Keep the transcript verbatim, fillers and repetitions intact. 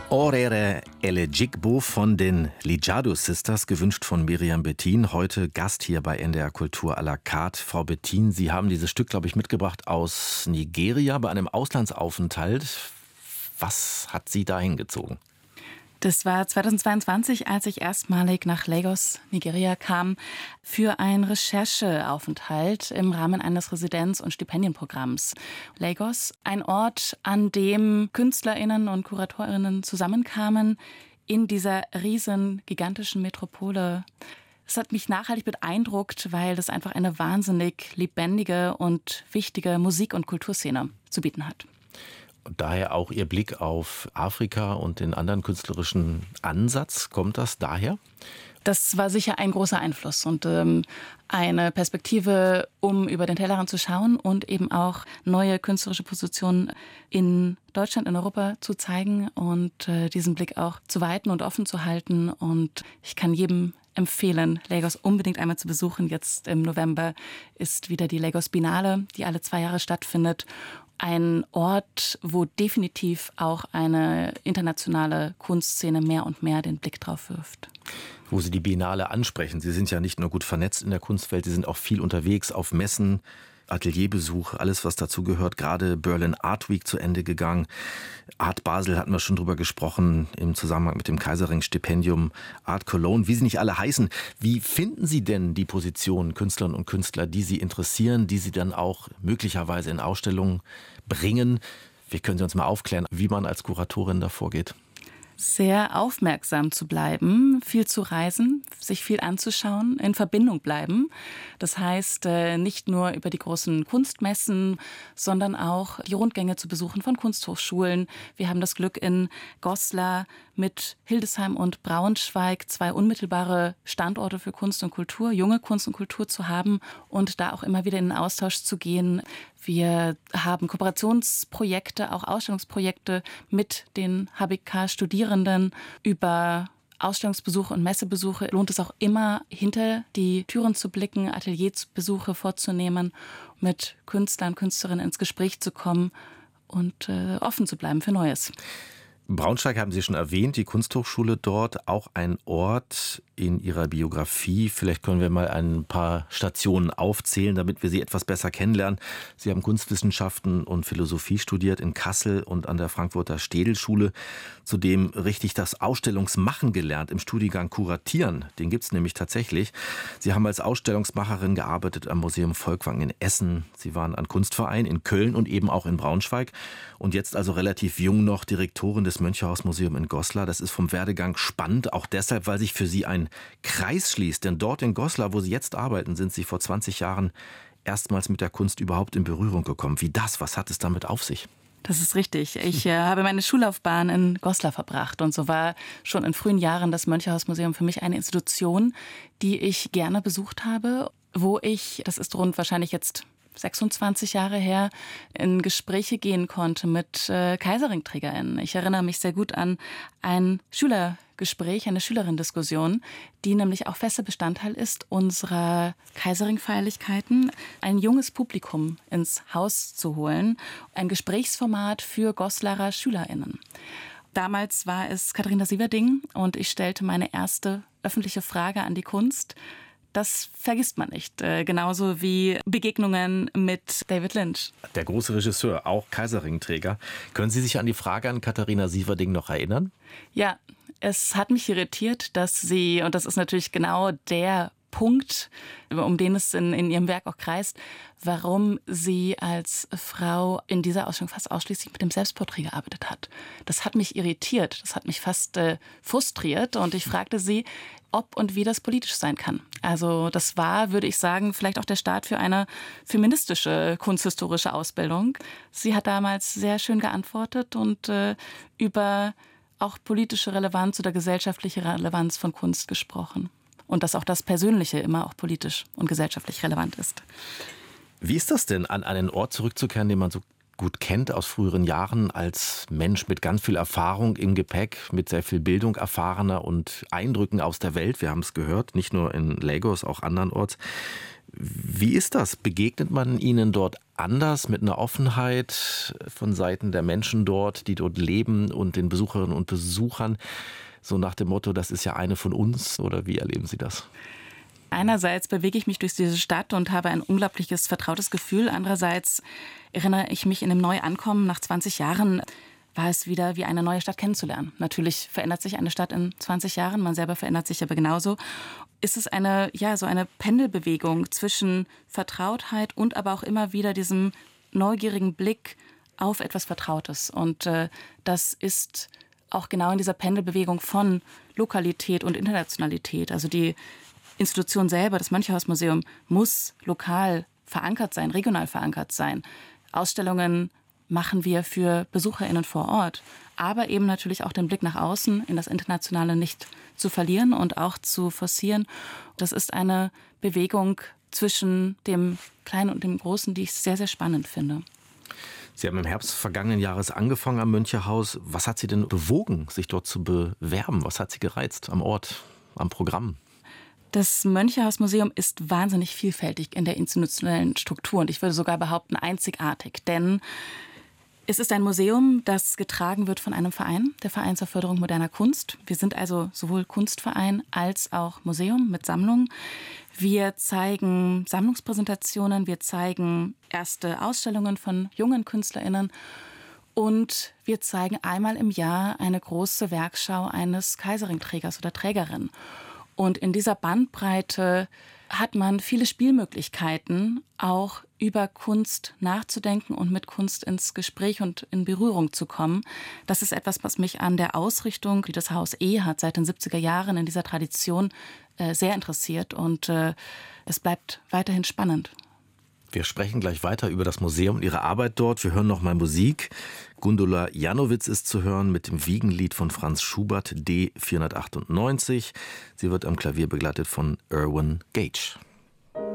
Orere Elejigbo von den Lijadu Sisters, gewünscht von Miriam Bethien, heute Gast hier bei N D R Kultur à la carte. Frau Bethien, Sie haben dieses Stück, glaube ich, mitgebracht aus Nigeria bei einem Auslandsaufenthalt. Was hat Sie da hingezogen? Das war zweitausendzweiundzwanzig, als ich erstmalig nach Lagos, Nigeria kam, für einen Rechercheaufenthalt im Rahmen eines Residenz- und Stipendienprogramms. Lagos, ein Ort, an dem KünstlerInnen und KuratorInnen zusammenkamen in dieser riesen, gigantischen Metropole. Das hat mich nachhaltig beeindruckt, weil das einfach eine wahnsinnig lebendige und wichtige Musik- und Kulturszene zu bieten hat. Und daher auch Ihr Blick auf Afrika und den anderen künstlerischen Ansatz. Kommt das daher? Das war sicher ein großer Einfluss und ähm, eine Perspektive, um über den Tellerrand zu schauen und eben auch neue künstlerische Positionen in Deutschland, in Europa zu zeigen und äh, diesen Blick auch zu weiten und offen zu halten. Und ich kann jedem empfehlen, Lagos unbedingt einmal zu besuchen. Jetzt im November ist wieder die Lagos Biennale, die alle zwei Jahre stattfindet. Ein Ort, wo definitiv auch eine internationale Kunstszene mehr und mehr den Blick drauf wirft. Wo Sie die Biennale ansprechen, Sie sind ja nicht nur gut vernetzt in der Kunstwelt, Sie sind auch viel unterwegs auf Messen, Atelierbesuch, alles was dazu gehört. Gerade Berlin Art Week zu Ende gegangen. Art Basel hatten wir schon drüber gesprochen im Zusammenhang mit dem Kaiserring-Stipendium, Art Cologne, wie sie nicht alle heißen. Wie finden Sie denn die Positionen Künstlerinnen und Künstler, die Sie interessieren, die Sie dann auch möglicherweise in Ausstellungen bringen? Wie können Sie uns mal aufklären, wie man als Kuratorin da vorgeht? Sehr aufmerksam zu bleiben, viel zu reisen, sich viel anzuschauen, in Verbindung bleiben. Das heißt, nicht nur über die großen Kunstmessen, sondern auch die Rundgänge zu besuchen von Kunsthochschulen. Wir haben das Glück, in Goslar mit Hildesheim und Braunschweig zwei unmittelbare Standorte für Kunst und Kultur, junge Kunst und Kultur zu haben und da auch immer wieder in den Austausch zu gehen. Wir haben Kooperationsprojekte, auch Ausstellungsprojekte mit den H B K-Studierenden. Über Ausstellungsbesuche und Messebesuche lohnt es auch immer, hinter die Türen zu blicken, Atelierbesuche vorzunehmen, mit Künstlern, Künstlerinnen ins Gespräch zu kommen und äh, offen zu bleiben für Neues. Braunschweig haben Sie schon erwähnt, die Kunsthochschule dort, auch ein Ort in Ihrer Biografie. Vielleicht können wir mal ein paar Stationen aufzählen, damit wir Sie etwas besser kennenlernen. Sie haben Kunstwissenschaften und Philosophie studiert in Kassel und an der Frankfurter Städelschule. Zudem richtig das Ausstellungsmachen gelernt im Studiengang Kuratieren. Den gibt es nämlich tatsächlich. Sie haben als Ausstellungsmacherin gearbeitet am Museum Volkwang in Essen. Sie waren an Kunstverein in Köln und eben auch in Braunschweig. Und jetzt also relativ jung noch Direktorin des Mönchehaus-Museum in Goslar. Das ist vom Werdegang spannend, auch deshalb, weil sich für Sie ein Kreis schließt. Denn dort in Goslar, wo Sie jetzt arbeiten, sind Sie vor zwanzig Jahren erstmals mit der Kunst überhaupt in Berührung gekommen. Wie das? Was hat es damit auf sich? Das ist richtig. Ich äh, habe meine Schullaufbahn in Goslar verbracht und so war schon in frühen Jahren das Mönchehaus-Museum für mich eine Institution, die ich gerne besucht habe, wo ich, das ist rund wahrscheinlich jetzt sechsundzwanzig Jahre her, in Gespräche gehen konnte mit äh, Kaiserringträgerinnen. Ich erinnere mich sehr gut an ein Schülergespräch, eine Schülerinnendiskussion, die nämlich auch fester Bestandteil ist unserer Kaiserring-Feierlichkeiten, ein junges Publikum ins Haus zu holen, ein Gesprächsformat für Goslarer SchülerInnen. Damals war es Katharina Sieverding und ich stellte meine erste öffentliche Frage an die Kunst. Das vergisst man nicht. Äh, genauso wie Begegnungen mit David Lynch. Der große Regisseur, auch Kaiserringträger. Können Sie sich an die Frage an Katharina Sieverding noch erinnern? Ja, es hat mich irritiert, dass sie, und das ist natürlich genau der Punkt, um den es in, in ihrem Werk auch kreist, warum sie als Frau in dieser Ausstellung fast ausschließlich mit dem Selbstporträt gearbeitet hat. Das hat mich irritiert, das hat mich fast äh, frustriert und ich fragte sie, ob und wie das politisch sein kann. Also das war, würde ich sagen, vielleicht auch der Start für eine feministische kunsthistorische Ausbildung. Sie hat damals sehr schön geantwortet und äh, über auch politische Relevanz oder gesellschaftliche Relevanz von Kunst gesprochen. Und dass auch das Persönliche immer auch politisch und gesellschaftlich relevant ist. Wie ist das denn, an einen Ort zurückzukehren, den man so gut kennt aus früheren Jahren als Mensch mit ganz viel Erfahrung im Gepäck, mit sehr viel Bildung erfahrener und Eindrücken aus der Welt. Wir haben es gehört, nicht nur in Lagos, auch andernorts. Wie ist das? Begegnet man Ihnen dort anders, mit einer Offenheit von Seiten der Menschen dort, die dort leben und den Besucherinnen und Besuchern? So nach dem Motto, das ist ja eine von uns, oder wie erleben Sie das? Einerseits bewege ich mich durch diese Stadt und habe ein unglaubliches vertrautes Gefühl. Andererseits erinnere ich mich in dem Neuankommen nach zwanzig Jahren, war es wieder wie eine neue Stadt kennenzulernen. Natürlich verändert sich eine Stadt in zwanzig Jahren, man selber verändert sich aber genauso. Ist es eine, ja, so eine Pendelbewegung zwischen Vertrautheit und aber auch immer wieder diesem neugierigen Blick auf etwas Vertrautes. Und äh, das ist auch genau in dieser Pendelbewegung von Lokalität und Internationalität. Also die Institution selber, das Mönchehaus-Museum, muss lokal verankert sein, regional verankert sein. Ausstellungen machen wir für BesucherInnen vor Ort, aber eben natürlich auch den Blick nach außen in das Internationale nicht zu verlieren und auch zu forcieren. Das ist eine Bewegung zwischen dem Kleinen und dem Großen, die ich sehr, sehr spannend finde. Sie haben im Herbst vergangenen Jahres angefangen am Mönchehaus. Was hat Sie denn bewogen, sich dort zu bewerben? Was hat Sie gereizt am Ort, am Programm? Das Mönchehaus-Museum ist wahnsinnig vielfältig in der institutionellen Struktur und ich würde sogar behaupten einzigartig, denn es ist ein Museum, das getragen wird von einem Verein, der Verein zur Förderung moderner Kunst. Wir sind also sowohl Kunstverein als auch Museum mit Sammlungen. Wir zeigen Sammlungspräsentationen, wir zeigen erste Ausstellungen von jungen KünstlerInnen und wir zeigen einmal im Jahr eine große Werkschau eines Kaiserringträgers oder Trägerin. Und in dieser Bandbreite hat man viele Spielmöglichkeiten, auch über Kunst nachzudenken und mit Kunst ins Gespräch und in Berührung zu kommen. Das ist etwas, was mich an der Ausrichtung, die das Haus E hat, seit den siebziger Jahren in dieser Tradition äh, sehr interessiert. Und äh, es bleibt weiterhin spannend. Wir sprechen gleich weiter über das Museum und Ihre Arbeit dort. Wir hören noch mal Musik. Gundula Janowitz ist zu hören mit dem Wiegenlied von Franz Schubert, D vierhundertachtundneunzig. Sie wird am Klavier begleitet von Irwin Gage.